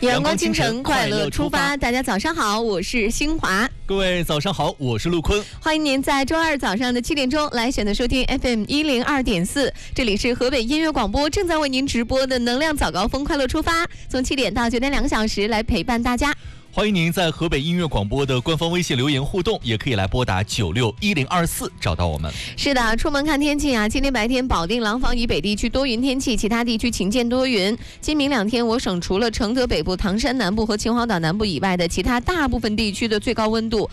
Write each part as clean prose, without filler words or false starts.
阳光清晨，快乐出发。大家早上好，我是新华。 各位早上好，我是陆坤。 欢迎您在周二早上的7点钟来选择收听 FM 102.4，这里是河北音乐广播正在为您直播的能量早高峰快乐出发，从7点到9点2个小时来陪伴大家。 欢迎您在河北音乐广播的官方微信留言互动，也可以来拨打961024找到我们。 是的，出门看天气啊，今天白天保定廊坊以北地区多云天气，其他地区晴见多云。今明两天我省除了承德北部、唐山南部和秦皇岛南部以外的其他大部分地区的最高温度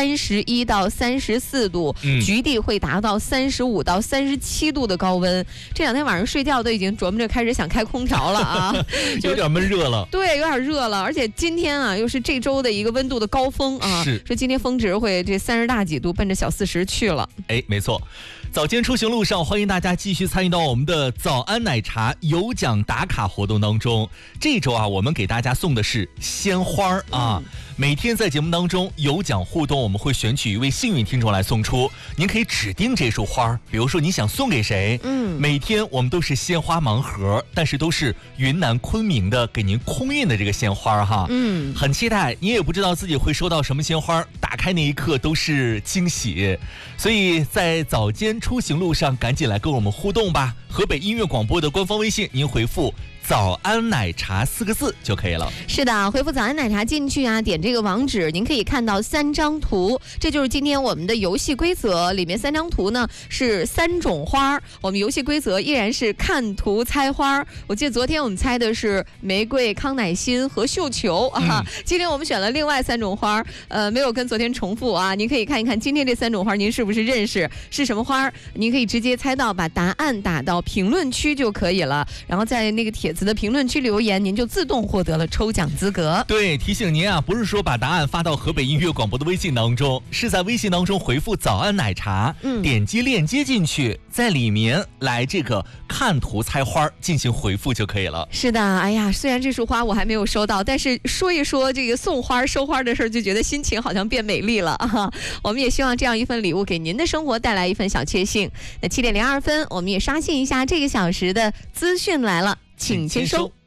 31到34度，局地会达到35到37度的高温。这两天晚上睡觉都已经琢磨着开始想开空调了啊， 有点闷热了。 对，有点热了，而且今天啊又是这周的一个温度的高峰啊， 是说今天峰值会这30大几度，奔着小40去了。 哎，没错。早间出行路上，欢迎大家继续参与到我们的早安奶茶有奖打卡活动当中。这周啊，我们给大家送的是鲜花啊。每天在节目当中有奖互动，我们会选取一位幸运听众来送出。您可以指定这束花，比如说你想送给谁。每天我们都是鲜花盲盒，但是都是云南昆明的给您空运的这个鲜花哈。很期待，你也不知道自己会收到什么鲜花，打开那一刻都是惊喜。所以在早间出行路上赶紧来跟我们互动吧。河北音乐广播的官方微信，您回复早安奶茶4个字就可以了。 是的，回复早安奶茶进去啊，点这个网址，您可以看到3张图，这就是今天我们的游戏规则。里面3张图呢是3种花，我们游戏规则依然是看图猜花。我记得昨天我们猜的是玫瑰、康乃馨和绣球啊，今天我们选了另外3种花，没有跟昨天重复啊。您可以看一看今天这3种花，您是不是认识是什么花？您可以直接猜到，把答案打到评论区就可以了，然后在那个帖子的评论区留言，您就自动获得了抽奖资格。 对，提醒您啊，不是说把答案发到河北音乐广播的微信当中，是在微信当中回复早安奶茶，点击链接进去，在里面来这个看图猜花进行回复就可以了。 是的，哎呀，虽然这束花我还没有收到，但是说一说这个送花收花的事儿，就觉得心情好像变美丽了啊。我们也希望这样一份礼物给您的生活带来一份小确幸。那7点02分，我们也刷新一下这个小时的资讯来了，请签收。